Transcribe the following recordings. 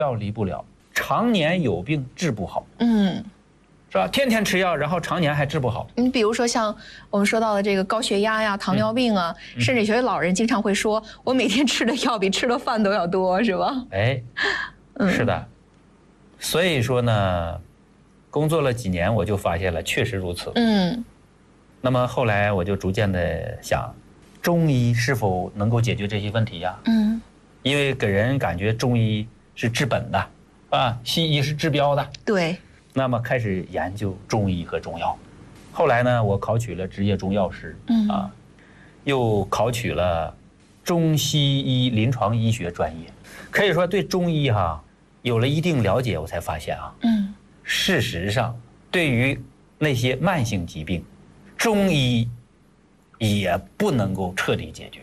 药离不了，常年有病治不好，是吧？天天吃药，然后常年还治不好。 你比如说像我们说到的这个高血压呀、糖尿病啊，甚至有些老人经常会说，我每天吃的药比吃的饭都要多，是吧？ 哎，是的。所以说呢，工作了几年，我就发现了，确实如此。那么后来我就逐渐的想，中医是否能够解决这些问题呀？因为给人感觉中医是治本的，啊，西医是治标的。 对。 那么开始研究中医和中药，后来呢，我考取了执业中药师，又考取了中西医临床医学专业，可以说对中医有了一定了解，我才发现事实上对于那些慢性疾病，中医也不能够彻底解决。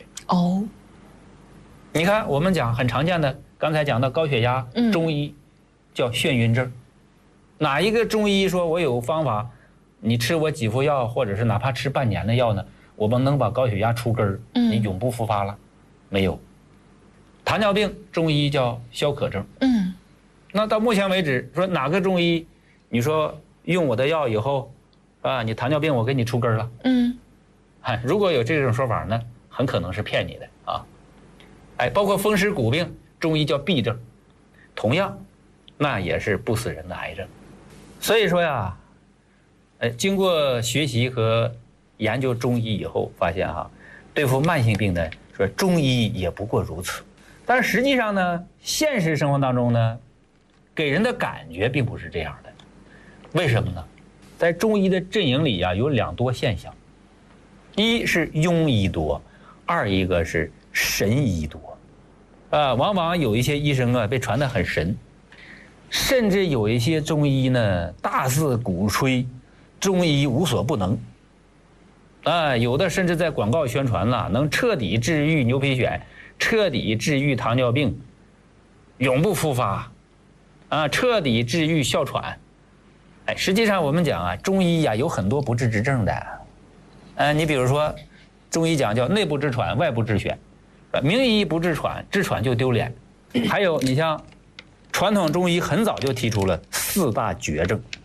你看我们讲很常见的，刚才讲到高血压，中医叫眩晕症。哪一个中医说我有方法，你吃我几副药，或者是哪怕吃半年的药呢，我们能把高血压除根儿，你永不复发了？没有。糖尿病中医叫消渴症。那到目前为止，说哪个中医，你说用我的药以后，你糖尿病我给你除根了？如果有这种说法呢，很可能是骗你的包括风湿骨病，中医叫痹症，同样，那也是不死人的癌症。所以说呀，经过学习和研究中医以后，发现对付慢性病呢，说中医也不过如此。但是实际上呢，现实生活当中呢，给人的感觉并不是这样的。为什么呢？在中医的阵营里有两多现象，一是庸医多，二一个是神医多。往往有一些医生被传得很神。甚至有一些中医呢，大肆鼓吹中医无所不能，有的甚至在广告宣传能彻底治愈牛皮癣，彻底治愈糖尿病，永不复发，彻底治愈哮喘。实际上我们讲中医有很多不治之症的，你比如说，中医讲叫内部治喘，外部治癣，名医不治喘，治喘就丢脸。还有你像。传统中医很早就提出了4大绝症，